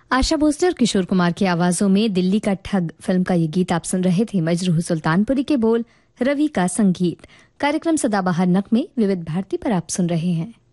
आशा भोसले और किशोर कुमार की आवाजों में दिल्ली का ठग फिल्म का ये गीत आप सुन रहे थे। मजरूह सुल्तानपुरी के बोल, रवि का संगीत। कार्यक्रम सदाबहार नगमे विविध भारती पर आप सुन रहे हैं।